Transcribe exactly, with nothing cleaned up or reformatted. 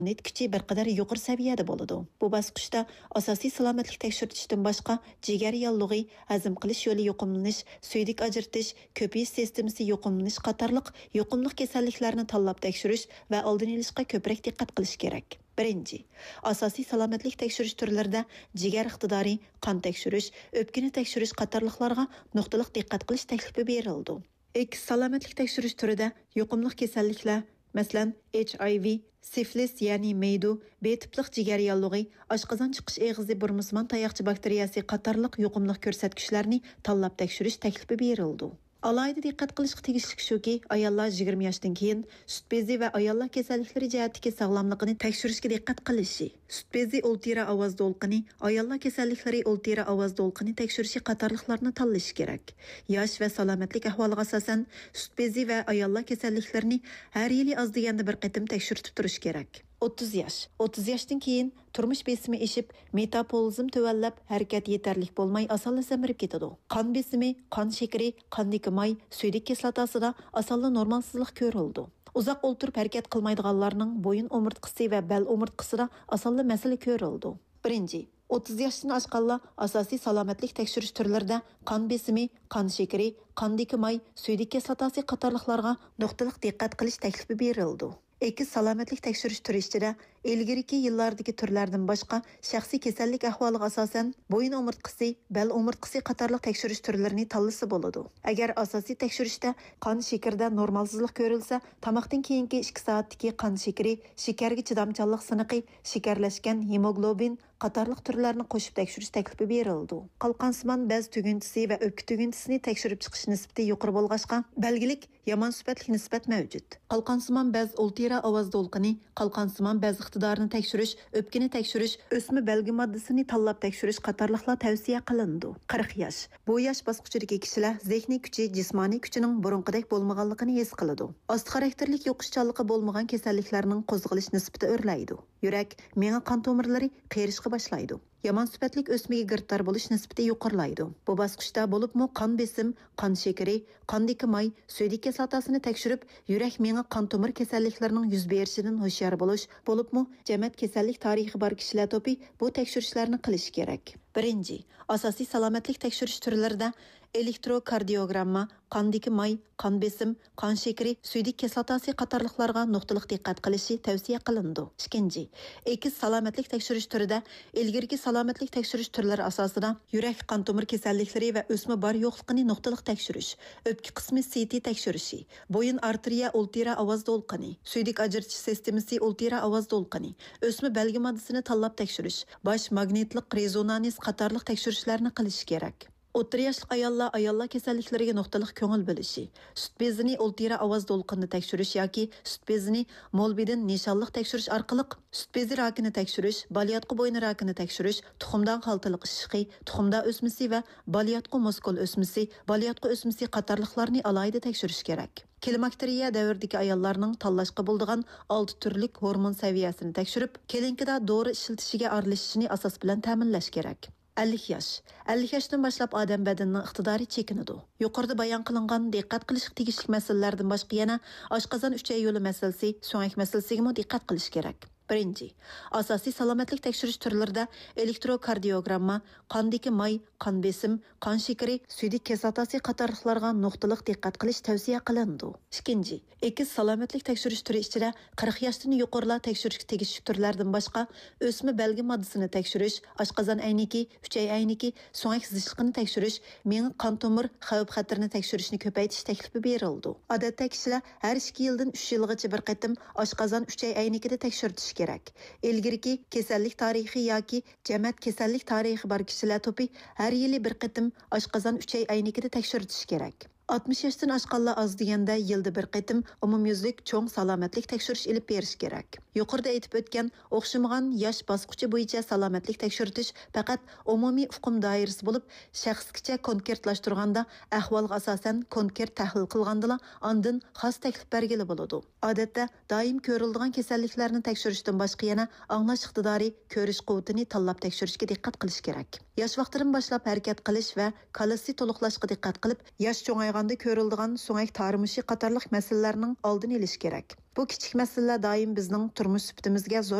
net kuchi bir qadar yuqori saviyada bo'ladi. Bu bosqichda asosiy salomatlik tekshirishdan boshqa jigar yallig'i, hazm qilish yo'li yuqumlanish, suydik ajratish, ko'payish sistemasi yuqumlanish qatorliq yuqumli kasalliklarni tanlab tekshirish va oldini olishga ko'proq diqqat qilish kerak. Birinchi, asosiy salomatlik tekshirish turlarida jigar iqtidori, qon tekshirish, o'pkani tekshirish qatorliqlarga nuqtaliq diqqat qilish taklifi berildi. Ek salomatlik tekshirish turida yuqumli kasalliklar, masalan, H I V, siflis ya'ni meydu, B tipliq jigar yallig'i, oshqozon chiqish eg'izi burmusmon tayoqchi bakteriyasi qatorliq yuqumli ko'rsatkichlarni tanlab tekshirish taklifi berildi. Alayda diqqat qilishga tegishli shuki, ayollar yigirma yoshdan keyin sut bezi va ayollar kasalliklari jihatdagi sog'lomligini tekshirishga diqqat qilishi, sut bezi o'ltira ovoz to'lqini, ayollar kasalliklari o'ltira ovoz to'lqini tekshirishi qatorliqlarni tanlash kerak. Yosh va salomatlik ahvoliga asosan sut bezi va ayollar kasalliklarini har yili oz deganda bir qatim tekshirib turish kerak. o'ttiz yosh. o'ttiz yoshdan keyin turmush besimi eshib, metabolizm tuvallab, harakat yetarlik bo'lmay osonla samirib ketadi. Qon besimi, qon shakari, qondagi may, suydik kislotasida osonla normalsizlik ko'rildi. Uzoq o'ltirib harakat qilmaydiganlarning bo'yin o'mirtqisi va bel o'mirtqisida osonla masala ko'rildi. Birinchi, o'ttiz yoshdan oshganlar asosiy salomatlik tekshirish turlarida qon besimi, qon shakari, qondagi may, suydik kislotasi qatorliqlarga nuqtaliq diqqat qilish taklifi berildi. Ekiz salomatlik tekshirish turi ichida ilgiriki yillardagi turlardan boshqa shaxsiy kasallik ahvoliga asosan bo'yin o'mirtqisi, bel o'mirtqisi qatorliq tekshirish turlarini tanlasa bo'ladi. Agar asosiy tekshirishda qon shakarida normalsizlik ko'rilsa, tomoqdan keyingi ikki soatdagi qon shakari, shakarga chidamchanlik siniqi, shakarlashgan hemoglobin qatorliq turlarni qo'shib tekshirish taklifi berildi. Qalqonsimon bez tugintisi va o'pka tugintisini tekshirib chiqish nisbati yuqori bo'lg'achqa, belgilik yomon sifatli nisbat mavjud. Qalqonsimon bez o'ltira ovoz to'lqini, qalqonsimon bez iqtidorini tekshirish, o'pkani tekshirish, o'sma belgi moddasini tanlab tekshirish qatorliqlar tavsiya qilindi. qirq yosh. Bu yosh bosqichidagi kishilar zehniy kuchi, jismoniy kuchining burunqidek bo'lmaganligini his qiladi. Osti xarakterlik yo'qishchanligi bo'lmagan kasalliklarning qo'zg'alish nisbati o'rlaydi. Yurak, miya qon tomirlari qerishga boshlaydi. Yomon sifatlik o'smaga girtar bo'lish nisbati yuqorilaydi. Bu bosqichda bo'libmi qon besim, qon shakari, qondagi may, suydik kislotasini tekshirib, yurak miya qon tomir kasalliklarining yuz berishidan hushyor bo'lish, bo'libmi jamoat kasallik tarixi bor kishilar to'pi bu tekshirishlarni qilish kerak. Birinchi, asosiy salomatlik tekshirish turlarida elektrokardiogramma, qondagi may, qon besim, qon shakari, suydik kislotasi qatorliqlarga nuqtaliq diqqat qilishi tavsiya qilindi. Ikkinchi, ekiz salomatlik tekshirish turida ilgirki salomatlik tekshirish turlari asosida yurak qon tomir kasalliklari va o'sma bor yo'qligini nuqtaliq tekshirish, o'pka qismi C T tekshirishi, bo'yin arteriya o'ltira ovoz to'lqini, suydik ajratish sistemasi o'ltira ovoz to'lqini, o'sma belgi moddasini tanlab tekshirish, bosh magnitlik rezonans qatorliq tekshirishlarni qilish kerak. O'ttir yoshli ayollar ayollar kasalliklariga nuqtaliq ko'ngil bilishi, sut bezini o'ltira ovoz to'lqinini tekshirish yoki sut bezini molbidin nishonliq tekshirish orqali sut bezi rakini tekshirish, balyotqi bo'yni rakini tekshirish, tuxumdan xaltaliq ishiqi, tuxumda o'smisi va balyotqi muskul o'smisi, balyotqi o'smisi qatorliqlarni alohida tekshirish kerak. Klimakteriya davridagi ayollarning tanlashga bo'ladigan olti turlik hormon saviyasini tekshirib, kelinkida dori ishlatishiga aralashishini asos bilan ta'minlash kerak. ellik yosh. ellik yoshdan boshlab odam badanining iqtidori chekinadi. Yuqorida bayon qilingan diqqat qilishga tegishli masalalardan boshqa yana oshqozon uchay yo'li masalasi, so'ngak masalasiga ham diqqat qilish kerak. Birinchi, asosiy salomatlik tekshirish turlarida elektrokardiogramma, qondagi may, qon besim, qon shakari, suydik kislotasi qatorliqlarga nuqtaliq diqqat qilish tavsiya qilindi. Ikkinchi, ekiz salomatlik tekshirish turi ichida qirq yoshdan yuqorilar tekshirishga tegishli turlardan boshqa o'sma belgi moddasini tekshirish, oshqozon ayniki, uchay ayniki, so'ngak zishliqini tekshirish, miya qon tomir xavf-xatarni tekshirishni ko'paytirish taklifi berildi. Odatda kishilar har ikki yildan uch yilgacha bir qatim oshqozon uchay aynikida tekshirtish kerak. Ilgirki kasallik tarixi yoki jamoat kasallik tarixi bor kishilar to'pi har yili bir qatim oshqozon uchay aynikida tekshirtish kerak. oltmish yoshdan oshganlar oz deganda yilda bir qatim umumyuzlik cho'ng salomatlik tekshirish ilib berish kerak. Yuqorida aytib o'tgan o'xshamagan yosh bosqichi bo'yicha salomatlik tekshirtish faqat umumiy uqum doirasi bo'lib, shaxsgacha konkretlashtirganda ahvolga asosan konkret tahlil qilganda ondan xos taklif bergili bo'ladi. Odatda doim ko'riladigan kasalliklarni tekshirishdan boshqa yana anglash iqtidori, ko'rish quvvatini tanlab tekshirishga diqqat qilish kerak. Yosh vaqtdan boshlab harakat qilish va kalisi to'liqlashga diqqat qilib, yosh cho'ngaygan qaraganda ko'riladigan so'ngak tarimishi qatorliq masalalarning oldini olish kerak. Bu kichik masalalar doim bizning turmush sifatimizga zo'r